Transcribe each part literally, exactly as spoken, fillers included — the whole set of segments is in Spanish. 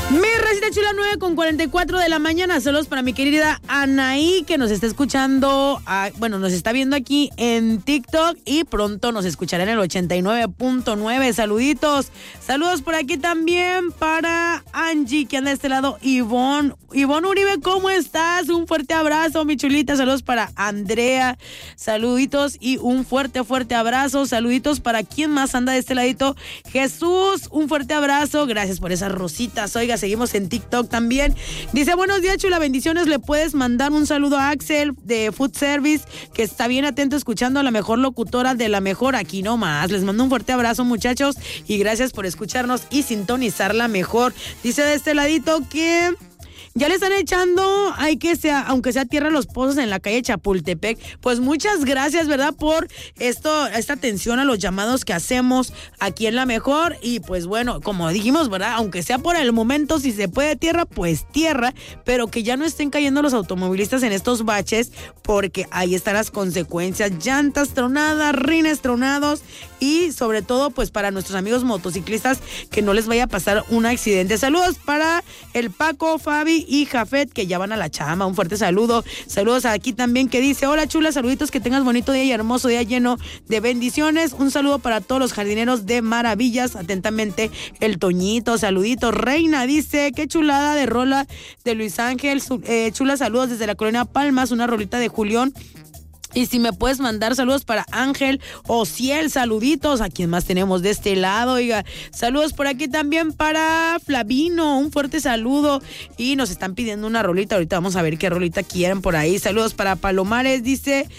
Mi recita chula, nueve con cuarenta y cuatro de la mañana. Saludos para mi querida Anaí, que nos está escuchando, a, bueno, nos está viendo aquí en TikTok y pronto nos escuchará en el ochenta y nueve punto nueve. Saluditos. Saludos por aquí también para Angie, que anda de este lado. Ivonne. Ivonne Uribe, ¿cómo estás? Un fuerte abrazo, mi chulita. Saludos para Andrea. Saluditos y un fuerte, fuerte abrazo. Saluditos para quien más anda de este ladito. Jesús, un fuerte abrazo. Gracias por esas rositas. Oiga, seguimos en TikTok también. Dice, buenos días, chula, bendiciones. Le puedes mandar un saludo a Axel de Food Service, que está bien atento escuchando a la mejor locutora de la mejor aquí nomás. Les mando un fuerte abrazo, muchachos, y gracias por escucharnos y sintonizar la mejor. Dice de este ladito que ya le están echando, hay que sea, aunque sea tierra a los pozos en la calle Chapultepec. Pues muchas gracias, ¿verdad? Por esto, esta atención a los llamados que hacemos aquí en La Mejor. Y pues bueno, como dijimos, ¿verdad? Aunque sea por el momento, si se puede tierra, pues tierra, pero que ya no estén cayendo los automovilistas en estos baches, porque ahí están las consecuencias. Llantas tronadas, rines tronados y sobre todo, pues para nuestros amigos motociclistas, que no les vaya a pasar un accidente. Saludos para el Paco, Fabi y Jafet, que ya van a la chama. Un fuerte saludo. Saludos aquí también, que dice, hola chula, saluditos, que tengas bonito día y hermoso día lleno de bendiciones. Un saludo para todos los jardineros de Maravillas. Atentamente, el Toñito. Saluditos. Reina dice, qué chulada de rola de Luis Ángel. Eh, chula, saludos desde la colonia Palmas. Una rolita de Julián. Y si me puedes mandar saludos para Ángel o Ciel, saluditos. ¿A quién más tenemos de este lado? Oiga, saludos por aquí también para Flavino, un fuerte saludo. Y nos están pidiendo una rolita, ahorita vamos a ver qué rolita quieren por ahí. Saludos para Palomares, dice,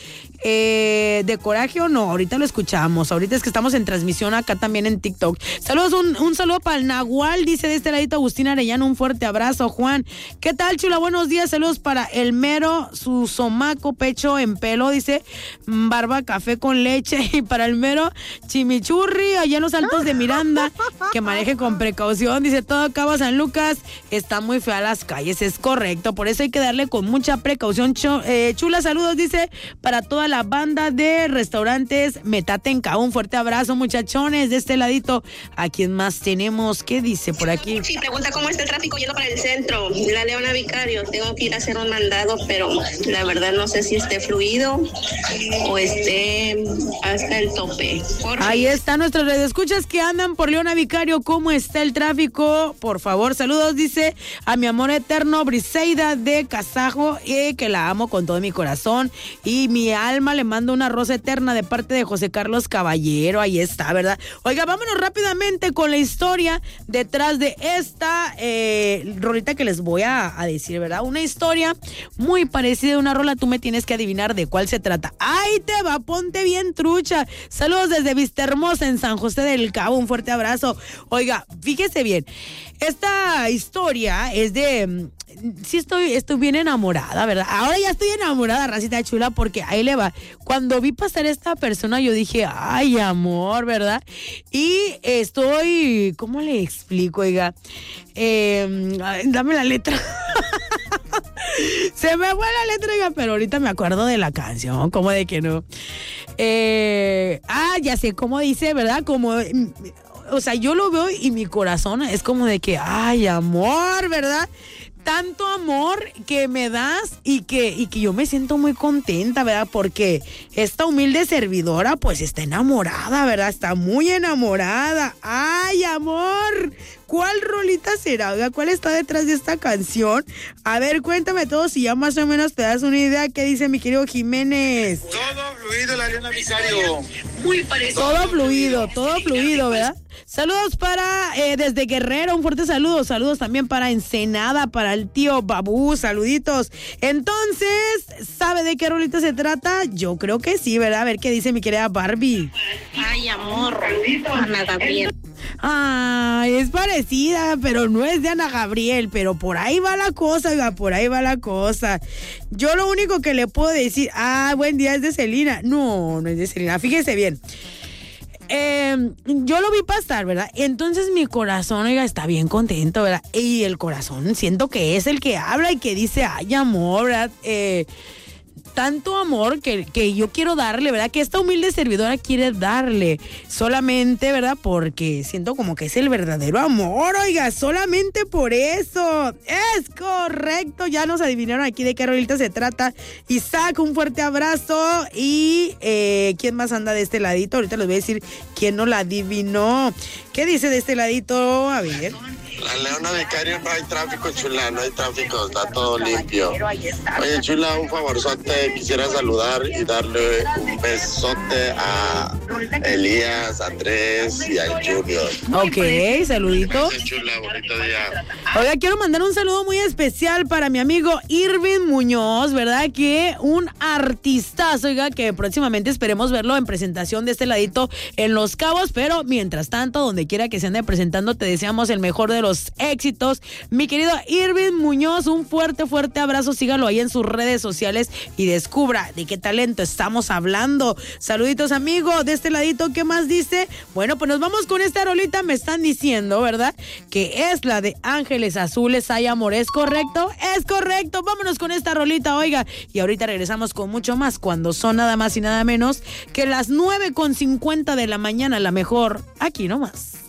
eh, ¿de coraje o no? Ahorita lo escuchamos, ahorita es que estamos en transmisión acá también en TikTok. Saludos, un, un saludo para el Nahual, dice de este ladito Agustín Arellano, un fuerte abrazo. Juan, ¿qué tal, chula? Buenos días, saludos para el Mero, su somaco, pecho en pelo, dice barba café con leche. Y para el Mero, chimichurri allá en los Altos de Miranda, que maneje con precaución. Dice, todo Cabo San Lucas está muy fea las calles, es correcto, por eso hay que darle con mucha precaución. Ch- eh, chula, saludos, dice, para toda la banda de restaurantes Metatenca. Un fuerte abrazo, muchachones, de este ladito. ¿A quién más tenemos? ¿Qué dice por aquí? Sí, pregunta cómo está el tráfico yendo para el centro. La Leona Vicario, tengo que ir a hacer un mandado, pero la verdad no sé si esté fluido o esté hasta el tope. Por Ahí está nuestros radioescuchas que andan por Leona Vicario. ¿Cómo está el tráfico? Por favor, saludos, dice a mi amor eterno Briseida de Casajo, eh, que la amo con todo mi corazón y mi alma. Le mando una rosa eterna de parte de José Carlos Caballero. Ahí está, ¿verdad? Oiga, vámonos rápidamente con la historia detrás de esta eh, rolita que les voy a, a decir, ¿verdad? Una historia muy parecida a una rola. Tú me tienes que adivinar de cuál se trata. ¡Ay, te va! Ponte bien trucha. Saludos desde Vista Hermosa en San José del Cabo. Un fuerte abrazo. Oiga, fíjese bien. Esta historia es de... Sí estoy, estoy bien enamorada, ¿verdad? Ahora ya estoy enamorada, racita chula, porque ahí le va. Cuando vi pasar a esta persona, yo dije, ay, amor, ¿verdad? Y estoy... ¿Cómo le explico, oiga? Eh, dame la letra. Se me fue la letra, oiga, pero ahorita me acuerdo de la canción, ¿cómo de que no? Eh, ah, ya sé cómo dice, ¿verdad? Como... O sea, yo lo veo y mi corazón es como de que, ay, amor, ¿verdad? Tanto amor que me das y que, y que yo me siento muy contenta, ¿verdad? Porque esta humilde servidora pues está enamorada, ¿verdad? Está muy enamorada. ¡Ay, amor! ¿Cuál rolita será? Oiga, ¿cuál está detrás de esta canción? A ver, cuéntame todo, si ya más o menos te das una idea. ¿Qué dice mi querido Jiménez? Todo fluido, la Leona Vicario. muy parecido. Todo fluido, todo fluido, ¿verdad? Saludos para, eh, desde Guerrero, un fuerte saludo. Saludos también para Ensenada, para el tío Babú, saluditos. Entonces, ¿sabe de qué rolita se trata? Yo creo que sí, ¿verdad? A ver qué dice mi querida Barbie. Ay, amor, Ana Gabriel. Ay, es parecida, pero no es de Ana Gabriel, pero por ahí va la cosa, oiga, por ahí va la cosa. Yo lo único que le puedo decir, ah, buen día, es de Selena. No, no es de Selena, fíjese bien. Eh, yo lo vi pasar, ¿verdad? Entonces mi corazón, oiga, está bien contento, ¿verdad? Y el corazón siento que es el que habla y que dice, ay, amor, ¿verdad? Eh... tanto amor que, que yo quiero darle, ¿verdad? Que esta humilde servidora quiere darle. Solamente, ¿verdad? Porque siento como que es el verdadero amor, oiga, solamente por eso. Es correcto, ya nos adivinaron aquí de qué rolita se trata. Isaac, un fuerte abrazo. Y eh, ¿quién más anda de este ladito? Ahorita les voy a decir quién no la adivinó. ¿Qué dice de este ladito? A ver. La Leona Vicario, no hay tráfico, chula, no hay tráfico, está todo limpio. Oye, chula, un favorzote, quisiera saludar y darle un besote a Elías, a Andrés y al Junior. Ok, saludito. Gracias, chula, bonito día. Oiga, quiero mandar un saludo muy especial para mi amigo Irving Muñoz, ¿verdad? Que un artistazo, oiga, que próximamente esperemos verlo en presentación de este ladito en Los Cabos, pero mientras tanto, donde quiera que se ande presentando, te deseamos el mejor de los éxitos. Mi querido Irving Muñoz, un fuerte, fuerte abrazo. Sígalo ahí en sus redes sociales y descubra de qué talento estamos hablando. Saluditos, amigo. De este ladito, ¿qué más dice? Bueno, pues nos vamos con esta rolita. Me están diciendo, ¿verdad? Que es la de Ángeles Azules, Hay Amor. ¿Es correcto? Es correcto. Vámonos con esta rolita, oiga. Y ahorita regresamos con mucho más cuando son nada más y nada menos que las nueve con cincuenta de la mañana. La mejor, aquí nomás.